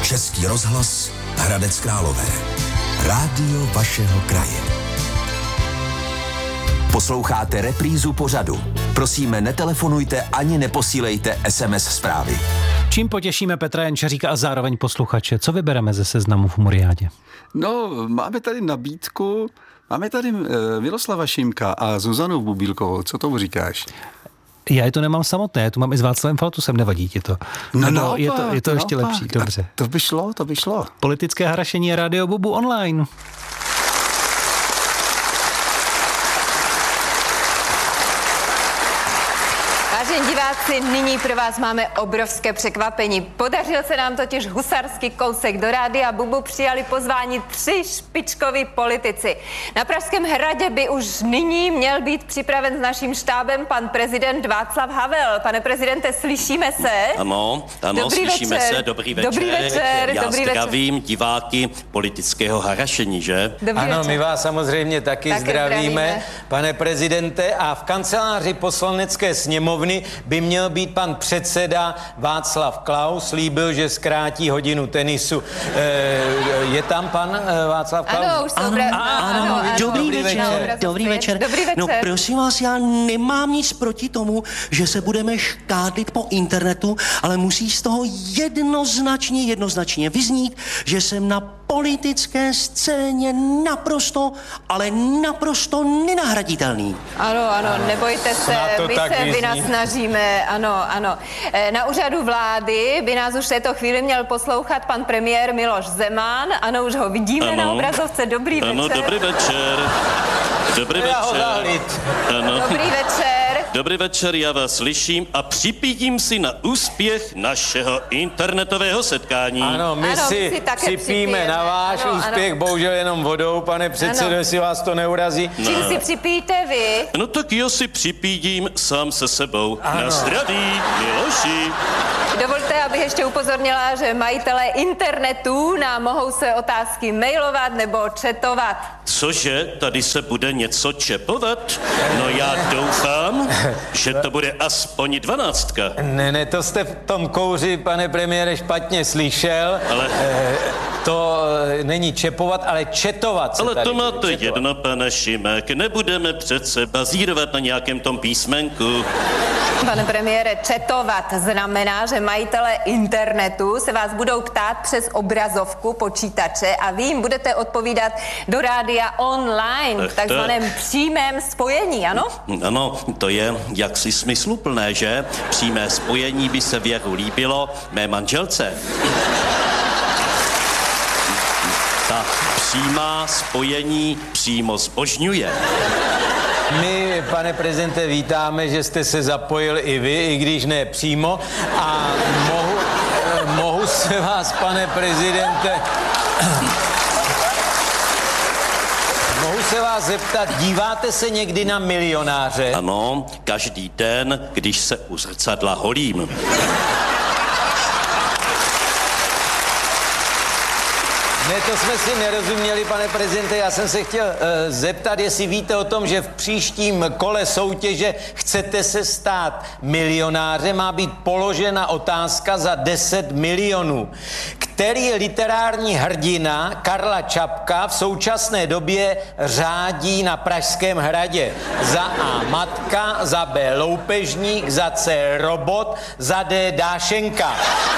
Český rozhlas Hradec Králové. Rádio vašeho kraje. Posloucháte reprízu pořadu. Prosíme, netelefonujte ani neposílejte SMS zprávy. Čím potěšíme Petra Jančaříka a zároveň posluchače? Co vybereme ze seznamu v Humoriádě? No, máme tady nabídku, máme tady Miloslava Šimka a Zuzanu Bubílkovou. Co tomu říkáš? Já to nemám samotné, já tu mám i s Václavem Faltusem, nevadí ti to? No, je to ještě lepší, dobře. To by šlo. Politické harašení Radio Bubu online. Vážení diváci, nyní pro vás máme obrovské překvapení. Podařil se nám totiž husarský kousek. Do Rádia Bubu přijali pozvání 3 špičkoví politici. Na Pražském hradě by už nyní měl být připraven s naším štábem pan prezident Václav Havel. Pane prezidente, slyšíme se? Ano, slyšíme se. Dobrý večer. Já zdravím diváky politického harašení, že? Ano, my vás samozřejmě taky zdravíme, pane prezidente, a v kanceláři Poslanecké sněmovny by měl být pan předseda Václav Klaus, slíbil, že zkrátí hodinu tenisu. Je tam pan Václav Klaus? Ano, už Ano. Dobrý večer. No prosím vás, já nemám nic proti tomu, že se budeme škádlit po internetu, ale musí z toho jednoznačně vyznít, že jsem na politické scéně naprosto nenahraditelný. Ano, nebojte se, my se vynasnažíme, ano. Na úřadu vlády by nás už v této chvíli měl poslouchat pan premiér Miloš Zeman. Ano, už ho vidíme na obrazovce. Dobrý večer. Ano, dobrý večer. Ano. Dobrý večer, já vás slyším a připídím si na úspěch našeho internetového setkání. Ano, my si připijeme na váš úspěch, bohužel jenom vodou, pane předsedo, jestli vás to neurazí. Čím si připijete vy? No tak já si připídím sám se sebou. Ano. Na zdraví, Miloši. Dovolte, abych ještě upozornila, že majitelé internetu nám mohou své otázky mailovat nebo chatovat. Cože? Tady se bude něco čepovat? No já doufám, že to bude aspoň 12. Ne, to jste v tom kouři, pane premiére, špatně slyšel. Ale... To není čepovat, ale četovat. Ale to máte jedno, pane Šimek. Nebudeme přece bazírovat na nějakém tom písmenku. Pane premiére, četovat znamená, že majitelé internetu se vás budou ptát přes obrazovku počítače a vy jim budete odpovídat do rádia online, v takzvaném přímém spojení, ano? Ano, to je jaksi smysluplné, že? Přímé spojení by se Věru líbilo mé manželce. Ta přímá spojení přímo zbožňuje. My, pane prezidente, vítáme, že jste se zapojil i vy, i když ne přímo. A mohu se vás, pane prezidente... Mohu se vás zeptat, díváte se někdy na Milionáře? Ano, každý den, když se u zrcadla holím. Ne, to jsme si nerozuměli, pane prezidente. Já jsem se chtěl zeptat, jestli víte o tom, že v příštím kole soutěže Chcete se stát milionářem, má být položena otázka za 10 milionů. Který literární hrdina Karla Čapka v současné době řádí na Pražském hradě? Za A matka, za B loupežník, za C robot, za D dášenka.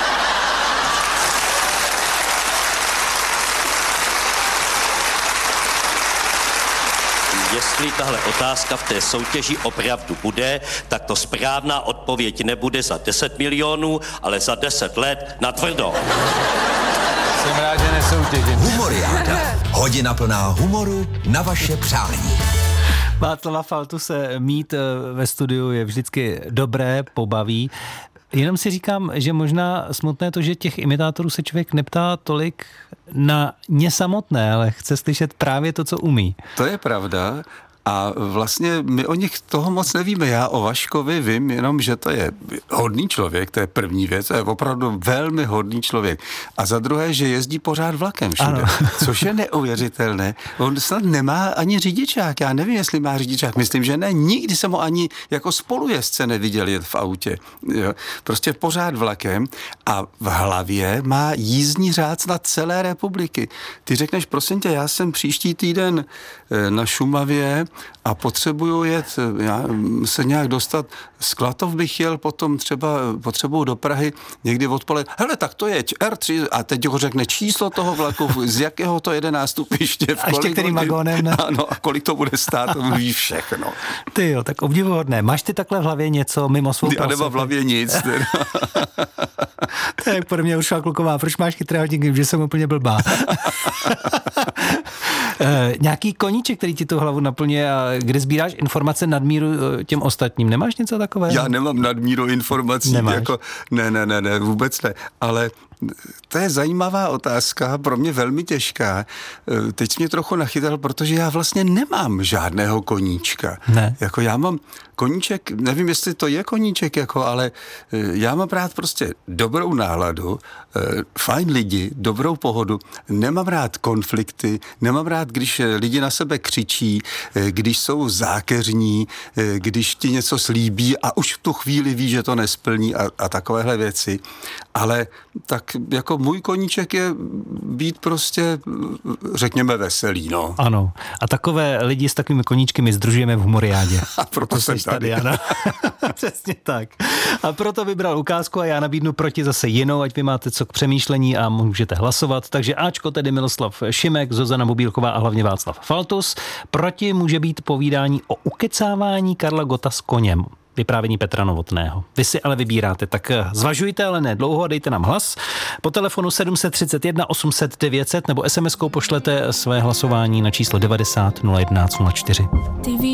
Jestli tahle otázka v té soutěži opravdu bude, tak to správná odpověď nebude za 10 milionů, ale za 10 let na tvrdo. Jsem rád, že nesoutěžím. Humoriáda. Hodina plná humoru na vaše přání. Václava Faltuse mít ve studiu je vždycky dobré, pobaví. Jenom si říkám, že možná smutné to, že těch imitátorů se člověk neptá tolik na ně samotné, ale chce slyšet právě to, co umí. To je pravda. A vlastně my o nich toho moc nevíme. Já o Vaškovi vím jenom, že to je hodný člověk, to je první věc, to je opravdu velmi hodný člověk. A za druhé, že jezdí pořád vlakem všude, což je neuvěřitelné. On snad nemá ani řidičák, já nevím, jestli má řidičák, myslím, že ne, nikdy jsem ho ani jako spolujezdce neviděl jet v autě. Jo. Prostě pořád vlakem a v hlavě má jízdní řád na celé republiky. Ty řekneš, prosím tě, já jsem příští týden na Šumavě a potřebuju jet, já se nějak dostat, z Klatov bych jel, potom třeba potřebuju do Prahy někdy odpoledne. Hele, tak to je R3 a teď ho řekne číslo toho vlaku, z jakého to jede nástupiště. A ještě kterým vagónem, ne? Ano, a kolik to bude stát, to ví všechno. Ty jo, tak obdivuhodné. Máš ty takhle v hlavě něco mimo svou Já nemám v hlavě nic. To je jak podle mě Uršula Kluková. Proč máš chytrého díky, že jsem úplně blbá? Nějaký koníček, který ti tu hlavu naplňuje a kde sbíráš informace nadmíru těm ostatním. Nemáš něco takového? Já nemám nadmíru informací. Jako, ne, vůbec ne. Ale to je zajímavá otázka, pro mě velmi těžká. Teď jsi mě trochu nachytal, protože já vlastně nemám žádného koníčka. Ne. Jako já mám koníček, nevím, jestli to je koníček, jako, ale já mám rád prostě dobrou náladu, fajn lidi, dobrou pohodu, nemám rád konflikty, nemám rád, když lidi na sebe křičí, když jsou zákeřní, když ti něco slíbí a už v tu chvíli ví, že to nesplní a takovéhle věci. Ale tak jako můj koníček je být prostě, řekněme, veselý, no. Ano. A takové lidi s takovými koníčky my sdružujeme v Humoriádě. A proto jsem tady. Přesně tak. A proto vybral ukázku a já nabídnu proti zase jinou, ať vy máte co k přemýšlení a můžete hlasovat. Takže Ačko tedy Miloslav Šimek, Zuzana Bubílková a hlavně Václav Faltus. Proti může být povídání o ukecávání Karla Gotta s koněm. Vyprávění Petra Novotného. Vy si ale vybíráte, tak zvažujte, ale ne dlouho, dejte nám hlas. Po telefonu 731 800 900 nebo SMS-kou pošlete své hlasování na číslo 90 01 04.